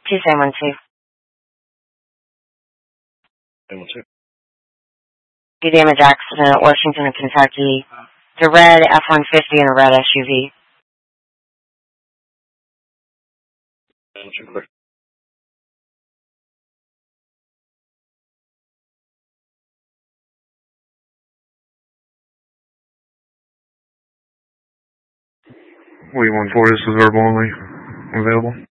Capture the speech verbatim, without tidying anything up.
Tuesday, one two. One two. The damage accident at Washington and Kentucky. The red F one fifty and a red S U V. One two, clear. We one four, this is verbal only. Available.